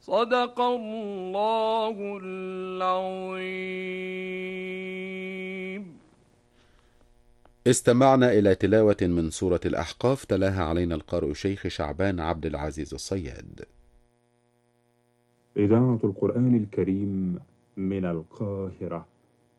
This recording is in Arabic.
صدق الله العظيم. استمعنا إلى تلاوة من سورة الأحقاف، تلاها علينا القارئ شيخ شعبان عبد العزيز الصياد. إذاعة القرآن الكريم من القاهرة.